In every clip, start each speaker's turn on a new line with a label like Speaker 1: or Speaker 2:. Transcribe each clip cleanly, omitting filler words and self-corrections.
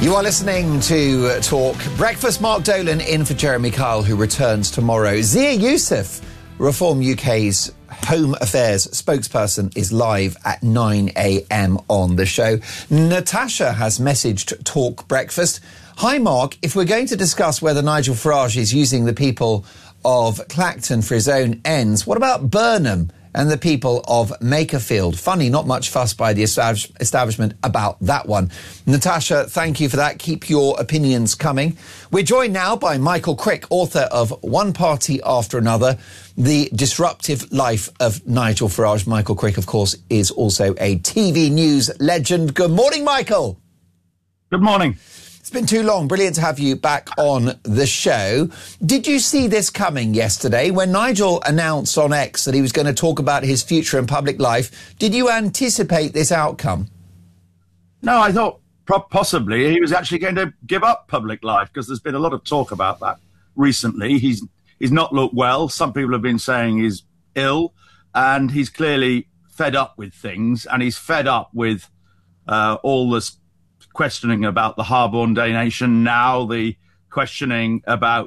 Speaker 1: You are listening to Talk Breakfast. Mark Dolan in for Jeremy Kyle, who returns tomorrow. Zia Youssef, Reform UK's Home Affairs spokesperson, is live at 9 a.m. on the show. Natasha has messaged Talk Breakfast. Hi, Mark. If we're going to discuss whether Nigel Farage is using the people of Clacton for his own ends, what about Burnham and the people of Makerfield? Funny, not much fuss by the establishment about that one. Natasha, thank you for that. Keep your opinions coming. We're joined now by Michael Crick, author of One Party After Another, The Disruptive Life of Nigel Farage. Michael Crick, of course, is also a TV news legend. Good morning, Michael.
Speaker 2: Good morning.
Speaker 1: It's been too long. Brilliant to have you back on the show. Did you see this coming yesterday when Nigel announced on X that he was going to talk about his future in public life? Did you anticipate this outcome?
Speaker 2: No, I thought possibly he was actually going to give up public life, because there's been a lot of talk about that recently. He's not looked well. Some people have been saying he's ill, and he's clearly fed up with things, and he's fed up with all this questioning about the Harborne donation, now the questioning about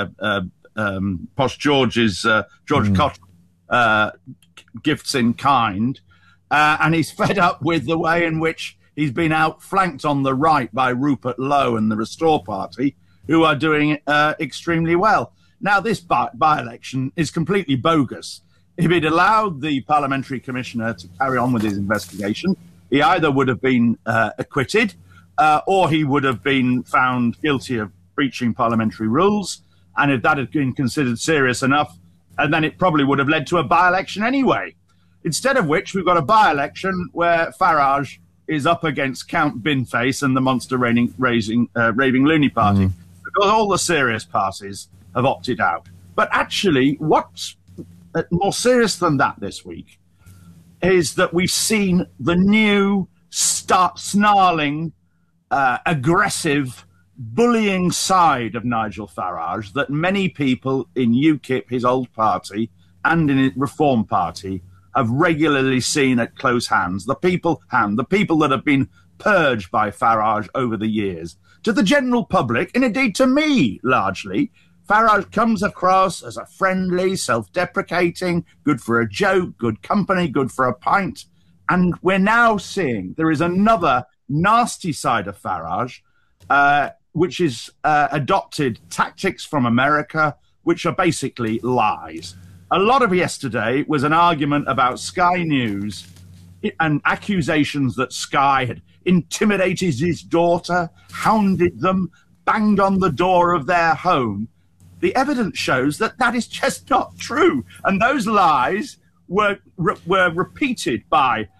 Speaker 2: Posh George's George Cottrell gifts in kind, and he's fed up with the way in which he's been outflanked on the right by Rupert Lowe and the Restore Party, who are doing extremely well. Now, this by-election is completely bogus. If he'd allowed the parliamentary commissioner to carry on with his investigation, he either would have been acquitted, or he would have been found guilty of breaching parliamentary rules. And if that had been considered serious enough, and then it probably would have led to a by-election anyway. Instead of which, we've got a by-election where Farage is up against Count Binface and the monster raving loony party, because all the serious parties have opted out. But actually, what's more serious than that this week is that we've seen the new snarling, aggressive, bullying side of Nigel Farage that many people in UKIP, his old party, and in his Reform Party have regularly seen at close hands. The people that have been purged by Farage over the years. To the general public, and indeed to me largely, Farage comes across as a friendly, self-deprecating, good for a joke, good company, good for a pint. And we're now seeing there is another nasty side of Farage, which is adopted tactics from America, which are basically lies. A lot of yesterday was an argument about Sky News and accusations that Sky had intimidated his daughter, hounded them, banged on the door of their home. The evidence shows that that is just not true. And those lies were repeated by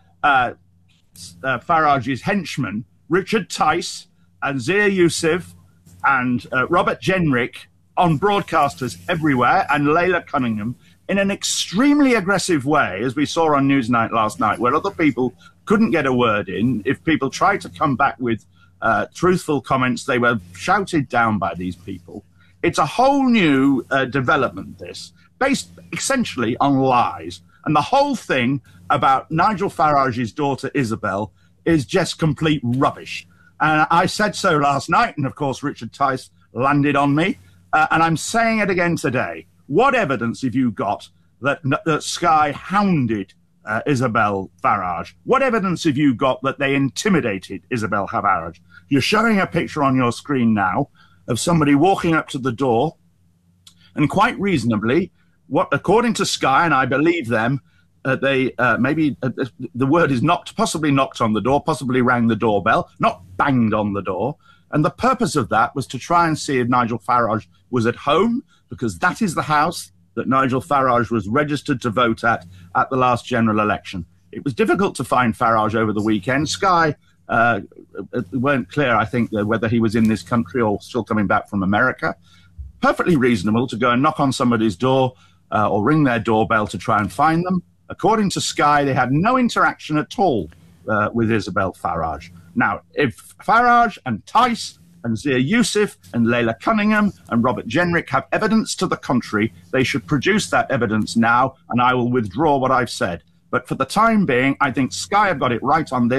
Speaker 2: Farage's henchmen, Richard Tice and Zia Youssef and Robert Jenrick, on broadcasters everywhere, and Layla Cunningham, in an extremely aggressive way, as we saw on Newsnight last night, where other people couldn't get a word in. If people tried to come back with truthful comments, they were shouted down by these people. It's a whole new development, this, based essentially on lies. And the whole thing about Nigel Farage's daughter, Isabel, is just complete rubbish. And I said so last night, and of course Richard Tice landed on me. And I'm saying it again today. What evidence have you got that Sky hounded Isabel Farage? What evidence have you got that they intimidated Isabel Farage? You're showing a picture on your screen now of somebody walking up to the door, and quite reasonably, what, according to Sky, and I believe them, they the word is possibly knocked on the door, possibly rang the doorbell, not banged on the door. And the purpose of that was to try and see if Nigel Farage was at home, because that is the house that Nigel Farage was registered to vote at the last general election. It was difficult to find Farage over the weekend. Sky weren't clear, I think, whether he was in this country or still coming back from America. Perfectly reasonable to go and knock on somebody's door or ring their doorbell to try and find them. According to Sky, they had no interaction at all with Isabel Farage. Now, if Farage and Tice and Zia Youssef and Layla Cunningham and Robert Jenrick have evidence to the contrary, they should produce that evidence now, and I will withdraw what I've said. But for the time being, I think Sky have got it right on this.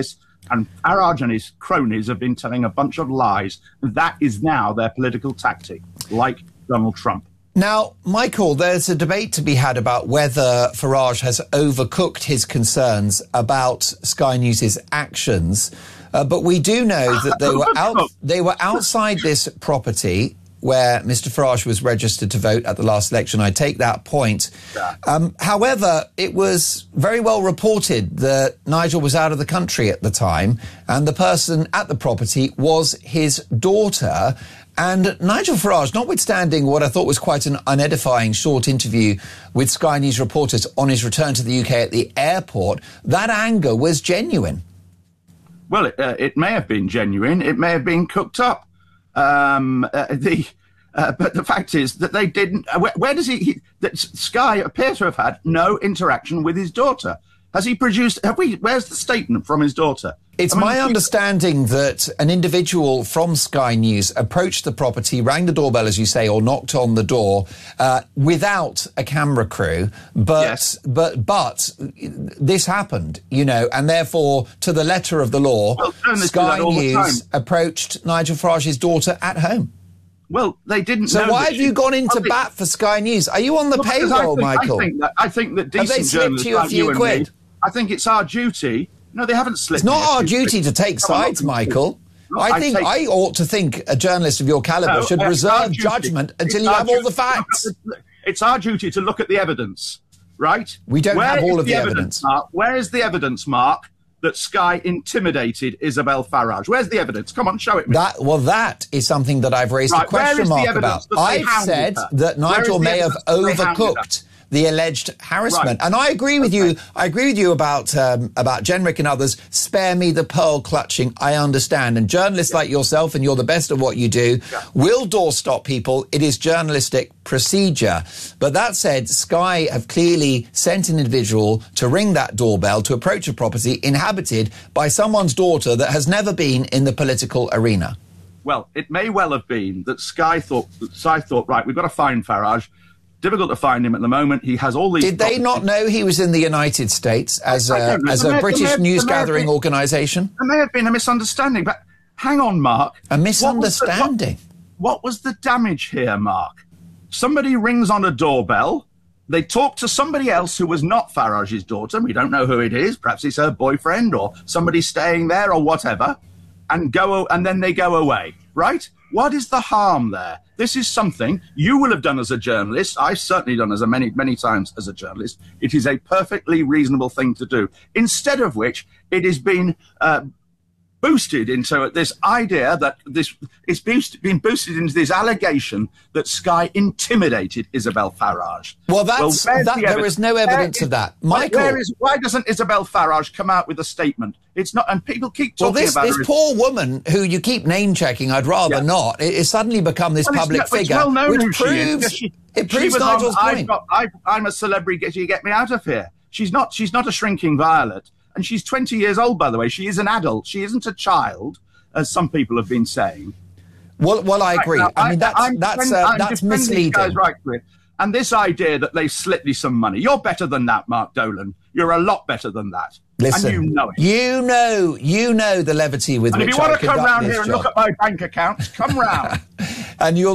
Speaker 2: And Farage and his cronies have been telling a bunch of lies. That is now their political tactic, like Donald Trump.
Speaker 1: Now, Michael, there's a debate to be had about whether Farage has overcooked his concerns about Sky News' actions. But we do know that they were outside this property where Mr. Farage was registered to vote at the last election. I take that point. However, it was very well reported that Nigel was out of the country at the time, and the person at the property was his daughter. And Nigel Farage, notwithstanding what I thought was quite an unedifying short interview with Sky News reporters on his return to the UK at the airport, that anger was genuine.
Speaker 2: Well, it may have been genuine. It may have been cooked up. But the fact is that they didn't. Where does that Sky appears to have had no interaction with his daughter? Has he produced? Where's the statement from his daughter?
Speaker 1: It's my understanding that an individual from Sky News approached the property, rang the doorbell, as you say, or knocked on the door without a camera crew. But this happened, you know, and therefore, to the letter of the law, Sky News approached Nigel Farage's daughter at home.
Speaker 2: Well, they didn't.
Speaker 1: So why have you gone into bat for Sky News? Are you on the payroll, Michael?
Speaker 2: I think that decent
Speaker 1: have they slipped you a few quid?
Speaker 2: I think it's our duty. No, they haven't slipped.
Speaker 1: It's not our duty to take sides, Michael. I ought to think a journalist of your calibre should reserve judgment until you have all the facts.
Speaker 2: It's our duty to look at the evidence, right?
Speaker 1: We don't have all of the evidence.
Speaker 2: Where is the evidence, Mark, that Sky intimidated Isabel Farage? Where's the evidence? Come on, show it me.
Speaker 1: That is something that I've raised a question mark about. I've said that Nigel may have overcooked the alleged harassment. Right. And I agree with you. I agree with you about Jenrick and others. Spare me the pearl clutching. I understand. And journalists like yourself, and you're the best at what you do, will doorstop people. It is journalistic procedure. But that said, Sky have clearly sent an individual to ring that doorbell to approach a property inhabited by someone's daughter that has never been in the political arena.
Speaker 2: Well, it may well have been that Sky thought, right, we've got to find Farage. Difficult to find him at the moment. He has all these...
Speaker 1: Did they not know he was in the United States as a British news-gathering organisation?
Speaker 2: There may have been a misunderstanding, but hang on, Mark.
Speaker 1: A misunderstanding?
Speaker 2: What was the damage here, Mark? Somebody rings on a doorbell. They talk to somebody else who was not Farage's daughter. We don't know who it is. Perhaps it's her boyfriend or somebody staying there or whatever. And then they go away, right? What is the harm there? This is something you will have done as a journalist. I've certainly done as many times as a journalist. It is a perfectly reasonable thing to do. Instead of which, it has been boosted into this idea that been boosted into this allegation that Sky intimidated Isabel Farage.
Speaker 1: Well, there is no evidence of that, Michael.
Speaker 2: Why doesn't Isabel Farage come out with a statement? It's not, and people keep talking about
Speaker 1: this poor woman who you keep name checking. I'd rather not. It has suddenly become this public figure,
Speaker 2: well known
Speaker 1: which
Speaker 2: who
Speaker 1: proves
Speaker 2: she is.
Speaker 1: It proves Nigel's point.
Speaker 2: I'm a celebrity. Get me out of here. She's not a shrinking violet. And she's 20 years old, by the way. She is an adult. She isn't a child, as some people have been saying.
Speaker 1: Well, I agree. I mean, that's misleading.
Speaker 2: Guys right to it. And this idea that they slipped me some money. You're better than that, Mark Dolan. You're a lot better than that.
Speaker 1: Listen,
Speaker 2: and you know it.
Speaker 1: You know the levity with which I conduct this job.
Speaker 2: If you want to come round here and look at my bank accounts, come round.
Speaker 1: And you'll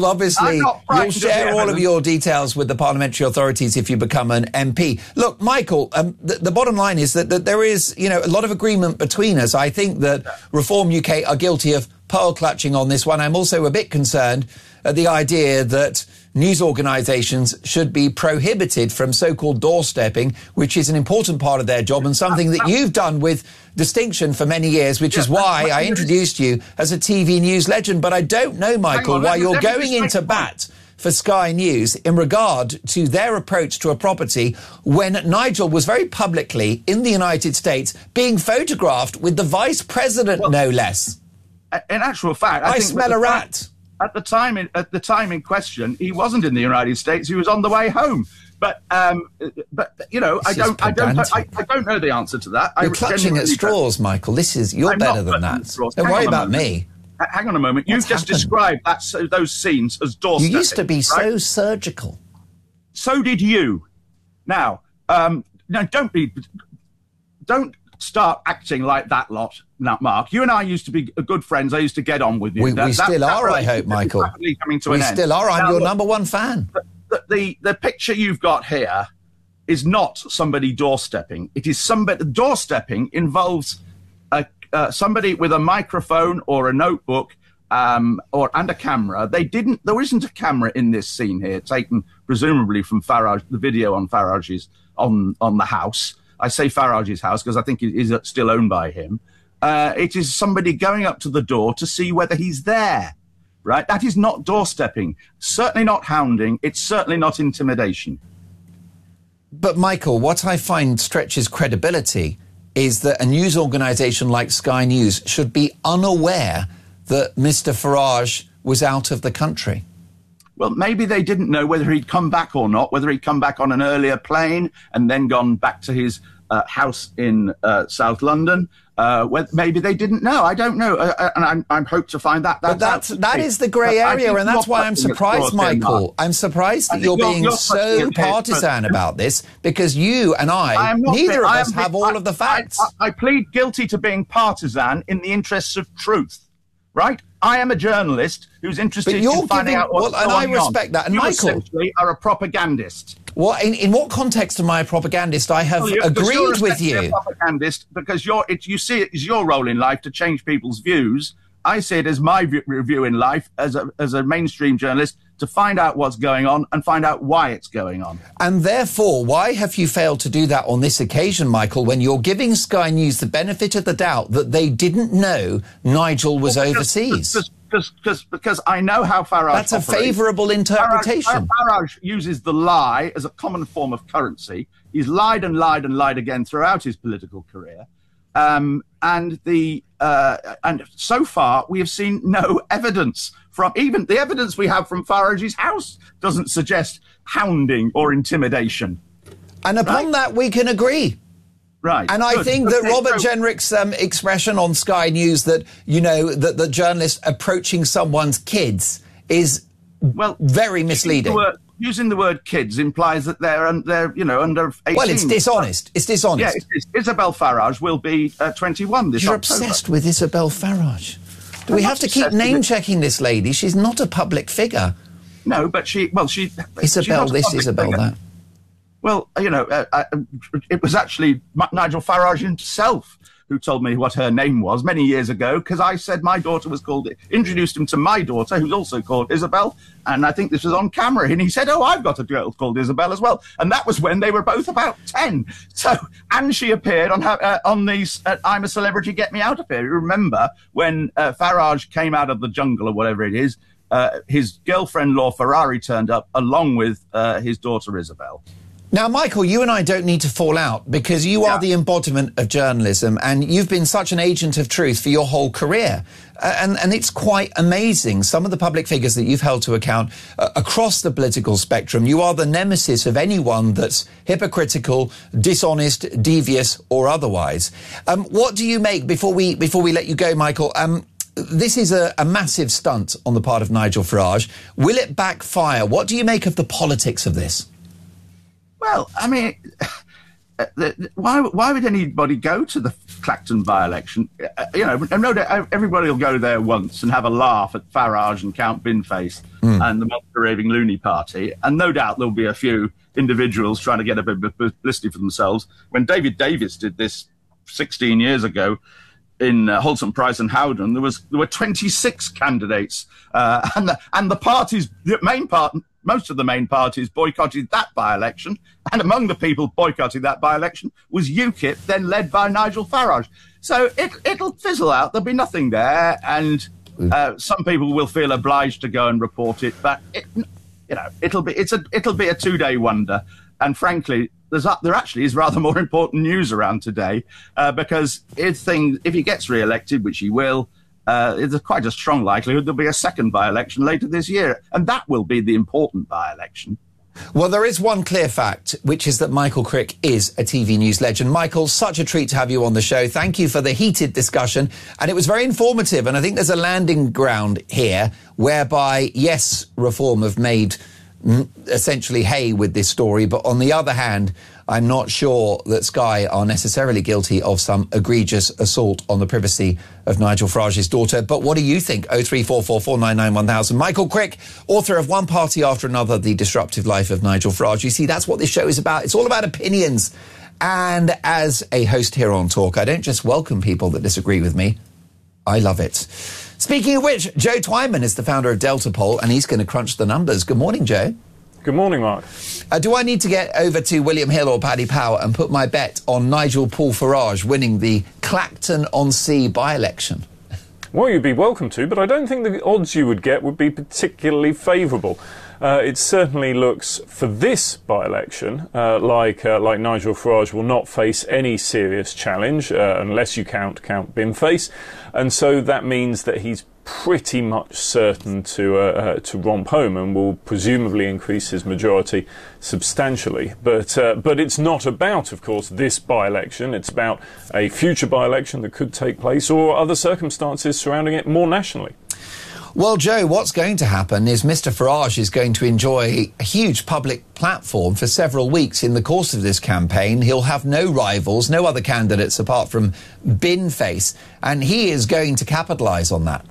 Speaker 1: share all of your details with the parliamentary authorities if you become an MP. Look, Michael, the bottom line is that there is, a lot of agreement between us. I think that Reform UK are guilty of pearl clutching on this one. I'm also a bit concerned at the idea that news organisations should be prohibited from so-called doorstepping, which is an important part of their job and something that you've done with distinction for many years, which is why I introduced you as a TV news legend. But I don't know, Michael, why you're going into bat for Sky News in regard to their approach to a property when Nigel was very publicly in the United States being photographed with the Vice President, no less.
Speaker 2: In actual fact,
Speaker 1: I smell a rat.
Speaker 2: At the time in question, he wasn't in the United States. He was on the way home. But I don't know the answer to that.
Speaker 1: You're clutching at straws, Michael. You're better than that. Don't worry about me.
Speaker 2: Hang on a moment. You've just described those scenes as doorstepping.
Speaker 1: You used to be so surgical.
Speaker 2: So did you. Now, don't start acting like that lot, now, Mark. You and I used to be good friends. I used to get on with you.
Speaker 1: We still are, I hope, Michael.
Speaker 2: Coming to
Speaker 1: we
Speaker 2: an end.
Speaker 1: Still are. I'm
Speaker 2: now,
Speaker 1: your
Speaker 2: look,
Speaker 1: number one fan.
Speaker 2: The picture you've got here is not somebody doorstepping. It is somebody. Doorstepping involves somebody with a microphone or a notebook and a camera. There isn't a camera in this scene here, taken presumably from Farage, the video on Farage's on the house. I say Farage's house because I think it is still owned by him. It is somebody going up to the door to see whether he's there, right? That is not doorstepping. Certainly not hounding. It's certainly not intimidation.
Speaker 1: But, Michael, what I find stretches credibility is that a news organisation like Sky News should be unaware that Mr. Farage was out of the country.
Speaker 2: Well, maybe they didn't know whether he'd come back or not, whether he'd come back on an earlier plane and then gone back to his house in South London. Maybe they didn't know. I don't know. And I hope to find that.
Speaker 1: That is the grey area, and that's why I'm surprised, Michael. I'm surprised that you're being so partisan about this, because you and neither of us have all of the facts.
Speaker 2: I plead guilty to being partisan in the interests of truth. Right? I am a journalist who's interested in finding out what's going on.
Speaker 1: And I respect that. And
Speaker 2: you
Speaker 1: Michael,
Speaker 2: essentially are a propagandist.
Speaker 1: Well, in what context am I a propagandist? I have agreed with you.
Speaker 2: You're a propagandist because you see it as your role in life to change people's views. I see it as my view in life as a mainstream journalist to find out what's going on and find out why it's going on.
Speaker 1: And therefore, why have you failed to do that on this occasion, Michael, when you're giving Sky News the benefit of the doubt that they didn't know Nigel was overseas?
Speaker 2: Because I know how Farage
Speaker 1: That's
Speaker 2: operates.
Speaker 1: A favourable interpretation.
Speaker 2: Farage uses the lie as a common form of currency. He's lied and lied and lied again throughout his political career. And so far we have seen no evidence from even the evidence we have from Farage's house doesn't suggest hounding or intimidation.
Speaker 1: And upon that we can agree.
Speaker 2: Right.
Speaker 1: And I think that Robert Jenrick's expression on Sky News that, that the journalist approaching someone's kids is very misleading.
Speaker 2: Using the word kids implies that they're under 18.
Speaker 1: Well, it's dishonest. It's dishonest.
Speaker 2: Yeah, it is. Isabel Farage will be 21 this
Speaker 1: You're
Speaker 2: October. Obsessed
Speaker 1: with Isabel Farage. Do we have to keep name-checking this lady? She's not a public figure.
Speaker 2: No, but
Speaker 1: Isabel this, Isabel
Speaker 2: figure.
Speaker 1: That.
Speaker 2: Well, it was actually Nigel Farage himself who told me what her name was many years ago, because I said my daughter was introduced him to my daughter, who's also called Isabel, and I think this was on camera, and he said, oh, I've got a girl called Isabel as well. And that was when they were both about 10. So, and she appeared on these I'm a Celebrity, Get Me Out of Here. You remember when Farage came out of the jungle or whatever it is, his girlfriend Laura Ferrari turned up along with his daughter Isabel.
Speaker 1: Now, Michael, you and I don't need to fall out because you are the embodiment of journalism and you've been such an agent of truth for your whole career. And it's quite amazing, some of the public figures that you've held to account across the political spectrum. You are the nemesis of anyone that's hypocritical, dishonest, devious or otherwise. What do you make, before we let you go, Michael, this is a massive stunt on the part of Nigel Farage. Will it backfire? What do you make of the politics of this?
Speaker 2: Well, I mean, why would anybody go to the Clacton by-election? No doubt everybody will go there once and have a laugh at Farage and Count Binface and the Monster Raving Loony Party, and no doubt there'll be a few individuals trying to get a bit of publicity for themselves. When David Davis did this 16 years ago in Holson, Price and Howden, there were 26 candidates, and the parties, most of the main parties boycotted that by-election, and among the people boycotting that by-election was UKIP, then led by Nigel Farage. So it'll fizzle out. There'll be nothing there, and some people will feel obliged to go and report it. But it'll be a two-day wonder. And frankly, there actually is rather more important news around today, because if he gets re-elected, which he will, there's quite a strong likelihood there'll be a second by-election later this year, and that will be the important by-election.
Speaker 1: Well, there is one clear fact, which is that Michael Crick is a TV news legend. Michael, such a treat to have you on the show. Thank you for the heated discussion, and it was very informative, and I think there's a landing ground here whereby, yes, Reform have made essentially hay with this story, but on the other hand, I'm not sure that Sky are necessarily guilty of some egregious assault on the privacy of Nigel Farage's daughter. But what do you think? 0344 499 1000. Michael Crick, author of One Party After Another, The Disruptive Life of Nigel Farage. You see, that's what this show is about. It's all about opinions. And as a host here on Talk, I don't just welcome people that disagree with me. I love it. Speaking of which, Joe Twyman is the founder of Delta Poll, and he's going to crunch the numbers. Good morning, Joe.
Speaker 3: Good morning, Mark.
Speaker 1: Do I need to get over to William Hill or Paddy Power and put my bet on Nigel Paul Farage winning the Clacton-on-Sea by-election?
Speaker 3: Well, you'd be welcome to, but I don't think the odds you would get would be particularly favourable. It certainly looks, for this by-election, like Nigel Farage will not face any serious challenge, unless you count Binface, and so that means that he's pretty much certain to romp home and will presumably increase his majority substantially. But it's not about, of course, this by-election. It's about a future by-election that could take place or other circumstances surrounding it more nationally.
Speaker 1: Well, Joe, what's going to happen is Mr. Farage is going to enjoy a huge public platform for several weeks in the course of this campaign. He'll have no rivals, no other candidates apart from Binface, and he is going to capitalise on that.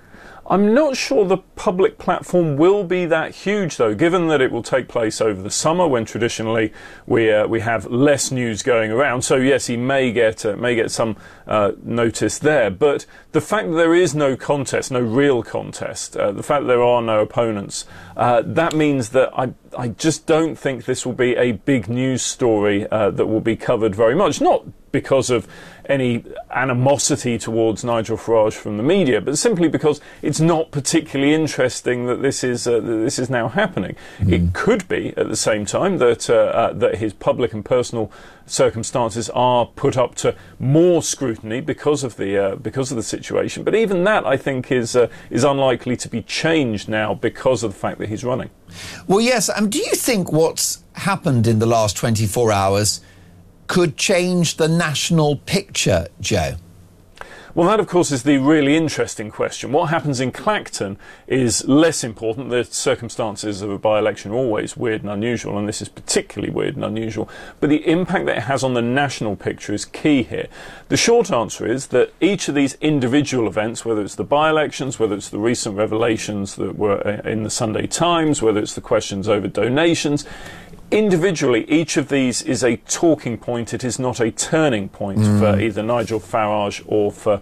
Speaker 3: I'm not sure the public platform will be that huge, though, given that it will take place over the summer when traditionally we have less news going around. So yes, he may get some notice there. But the fact that there is no contest, no real contest, the fact that there are no opponents, that means that I just don't think this will be a big news story that will be covered very much. Not because of any animosity towards Nigel Farage from the media, but simply because it's not particularly interesting that this is now happening. It could be at the same time that that his public and personal circumstances are put up to more scrutiny because of the situation. But even that, I think, is unlikely to be changed now because of the fact that he's running.
Speaker 1: Well, yes. Do you think what's happened in the last 24 hours could change the national picture, Joe?
Speaker 3: Well, that, of course, is the really interesting question. What happens in Clacton is less important. The circumstances of a by-election are always weird and unusual, and this is particularly weird and unusual. But the impact that it has on the national picture is key here. The short answer is that each of these individual events, whether it's the by-elections, whether it's the recent revelations that were in the Sunday Times, whether it's the questions over donations, individually, each of these is a talking point. It is not a turning point for either Nigel Farage or for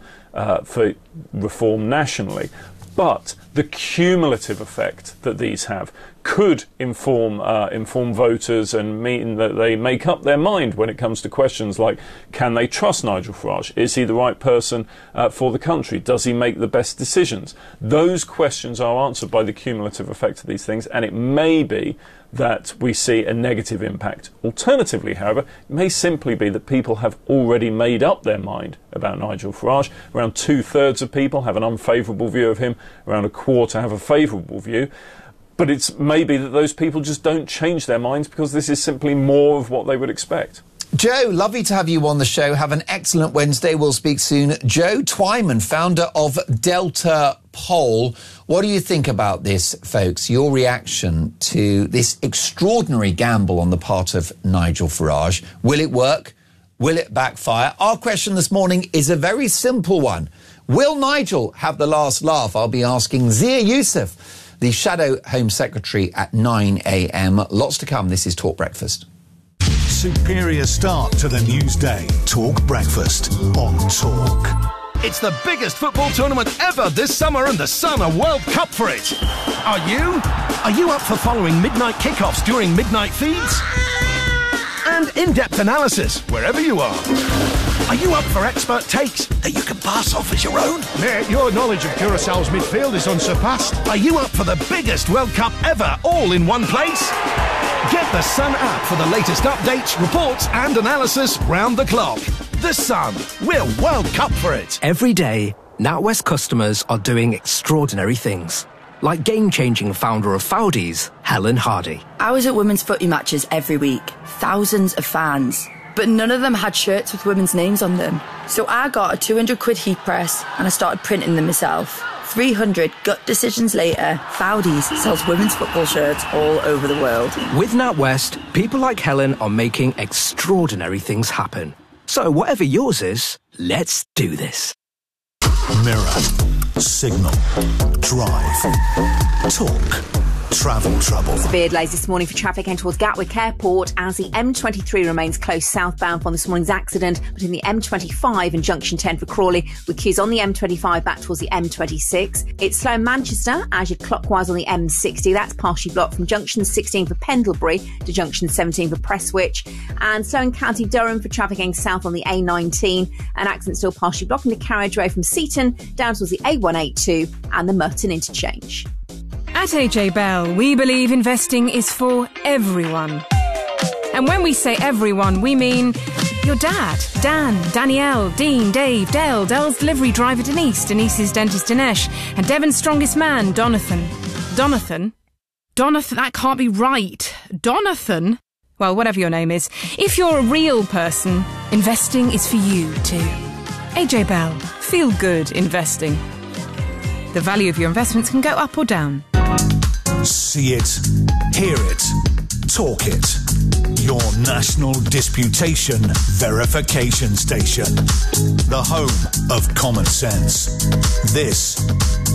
Speaker 3: reform nationally. But the cumulative effect that these have could inform voters and mean that they make up their mind when it comes to questions like, can they trust Nigel Farage? Is he the right person for the country? Does he make the best decisions? Those questions are answered by the cumulative effect of these things, and it may be that we see a negative impact. Alternatively, however, it may simply be that people have already made up their mind about Nigel Farage. Around 2/3 of people have an unfavourable view of him, around a quarter have a favourable view. But it's maybe that those people just don't change their minds because this is simply more of what they would expect.
Speaker 1: Joe, lovely to have you on the show. Have an excellent Wednesday. We'll speak soon. Joe Twyman, founder of Delta Poll. What do you think about this, folks? Your reaction to this extraordinary gamble on the part of Nigel Farage. Will it work? Will it backfire? Our question this morning is a very simple one. Will Nigel have the last laugh? I'll be asking Zia Youssef, the Shadow Home Secretary, at 9 a.m. Lots to come. This is Talk Breakfast.
Speaker 4: Superior start to the news day. Talk Breakfast on Talk.
Speaker 5: It's the biggest football tournament ever this summer, and the Sun are World Cup for it. Are you? Are you up for following midnight kickoffs during midnight feeds? And in-depth analysis wherever you are. Are you up for expert takes that you can pass off as your own? Mate, your knowledge of Curaçao's midfield is unsurpassed. Are you up for the biggest World Cup ever, all in one place? Get the Sun app for the latest updates, reports and analysis round the clock. The Sun. We're World Cup for it.
Speaker 6: Every day, NatWest customers are doing extraordinary things. Like game-changing founder of Foudies, Helen Hardy.
Speaker 7: I was at women's footy matches every week. Thousands of fans. But none of them had shirts with women's names on them. So I got a £200 heat press and I started printing them myself. 300 gut decisions later, Faudi's sells women's football shirts all over the world.
Speaker 6: With NatWest, people like Helen are making extraordinary things happen. So whatever yours is, let's do this.
Speaker 4: Mirror, Signal, Drive, Talk, Travel Trouble.
Speaker 8: Severe delays this morning for traffic heading towards Gatwick Airport as the M23 remains closed southbound from this morning's accident between the M25 and Junction 10 for Crawley, with queues on the M25 back towards the M26. It's slow in Manchester as you're clockwise on the M60. That's partially blocked from Junction 16 for Pendlebury to Junction 17 for Prestwich. And slow in County Durham for traffic heading south on the A19. An accident still partially blocking the carriageway from Seaton down towards the A182 and the Merton interchange.
Speaker 9: At AJ Bell, we believe investing is for everyone. And when we say everyone, we mean your dad, Dan, Danielle, Dean, Dave, Dale, Dale's delivery driver Denise, Denise's dentist Dinesh, and Devon's strongest man, Donathan. Donathan? Donathan, that can't be right. Donathan? Well, whatever your name is, if you're a real person, investing is for you too. AJ Bell, feel good investing. The value of your investments can go up or down.
Speaker 4: See it, hear it, talk it. Your National Disputation Verification Station. The home of common sense. This